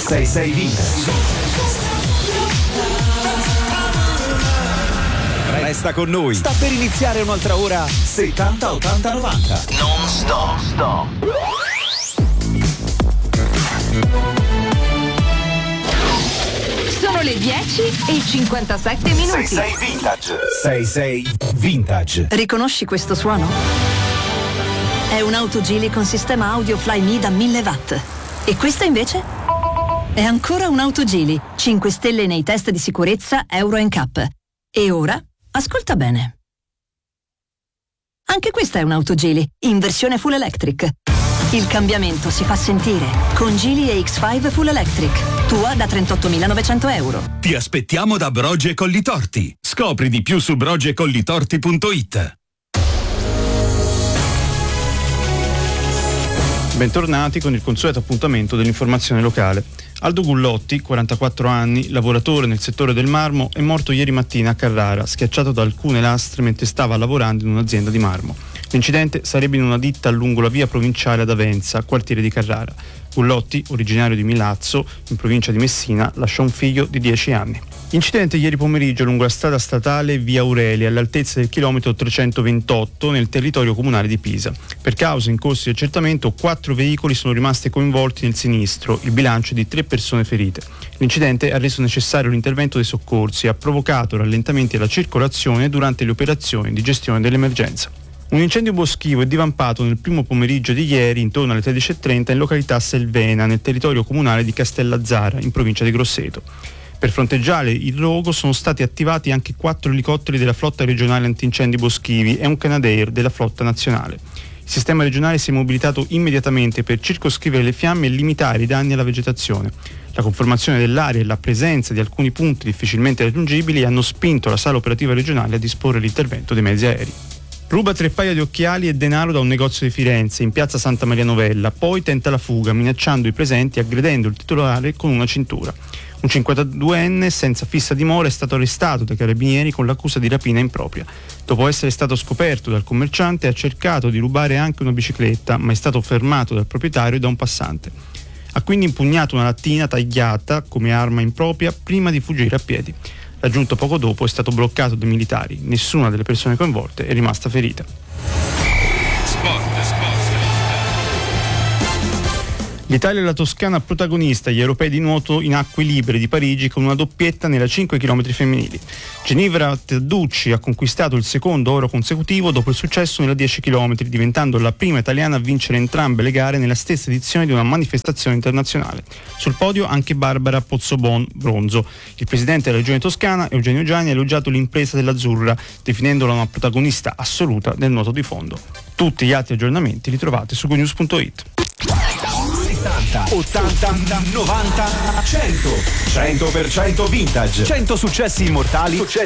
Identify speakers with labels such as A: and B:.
A: 66 Vintage. Resta con noi. Sta per iniziare un'altra ora 70 80 90. Non stop.
B: Sono le 10:57 minuti.
A: 66 Vintage. 66 Vintage.
C: Riconosci questo suono? È un'auto Geely con sistema audio Flyme da 1000 watt. E questa invece? È ancora un'auto Geely, 5 stelle nei test di sicurezza Euro NCAP. E ora, ascolta bene. Anche questa è un'auto Geely, in versione full electric. Il cambiamento si fa sentire con Geely EX5 Full Electric. Tua da 38.900 euro.
D: Ti aspettiamo da Brogi e Collitorti. Scopri di più su brogiecollitorti.it.
E: Bentornati con il consueto appuntamento dell'informazione locale. Aldo Gullotti, 44 anni, lavoratore nel settore del marmo, è morto ieri mattina a Carrara, schiacciato da alcune lastre mentre stava lavorando in un'azienda di marmo. L'incidente sarebbe in una ditta lungo la via provinciale ad Avenza, quartiere di Carrara. Gullotti, originario di Milazzo, in provincia di Messina, lasciò un figlio di 10 anni. Incidente ieri pomeriggio lungo la strada statale via Aurelia, all'altezza del chilometro 328 nel territorio comunale di Pisa. Per causa in corso di accertamento, 4 veicoli sono rimasti coinvolti nel sinistro, il bilancio è di 3 persone ferite. L'incidente ha reso necessario l'intervento dei soccorsi e ha provocato rallentamenti alla circolazione durante le operazioni di gestione dell'emergenza. Un incendio boschivo è divampato nel primo pomeriggio di ieri, intorno alle 13:30, in località Selvena, nel territorio comunale di Castellazzara, in provincia di Grosseto. Per fronteggiare il rogo sono stati attivati anche 4 elicotteri della flotta regionale antincendi boschivi e un Canadair della flotta nazionale. Il sistema regionale si è mobilitato immediatamente per circoscrivere le fiamme e limitare i danni alla vegetazione. La conformazione dell'area e la presenza di alcuni punti difficilmente raggiungibili hanno spinto la sala operativa regionale a disporre l'intervento dei mezzi aerei. Ruba 3 paia di occhiali e denaro da un negozio di Firenze, in piazza Santa Maria Novella, poi tenta la fuga, minacciando i presenti e aggredendo il titolare con una cintura. Un 52enne senza fissa dimora è stato arrestato dai carabinieri con l'accusa di rapina impropria. Dopo essere stato scoperto dal commerciante, ha cercato di rubare anche una bicicletta, ma è stato fermato dal proprietario e da un passante. Ha quindi impugnato una lattina tagliata come arma impropria prima di fuggire a piedi. Raggiunto poco dopo è stato bloccato dai militari. Nessuna delle persone coinvolte è rimasta ferita. L'Italia e la Toscana protagonista agli europei di nuoto in acque libere di Parigi con una doppietta nella 5 km femminili. Ginevra Terducci ha conquistato il secondo oro consecutivo dopo il successo nella 10 km, diventando la prima italiana a vincere entrambe le gare nella stessa edizione di una manifestazione internazionale. Sul podio anche Barbara Pozzobon, bronzo. Il presidente della regione toscana, Eugenio Giani, ha elogiato l'impresa dell'Azzurra, definendola una protagonista assoluta del nuoto di fondo. Tutti gli altri aggiornamenti li trovate su gonews.it.
A: 80, 90, 100. 100% vintage. 100 successi immortali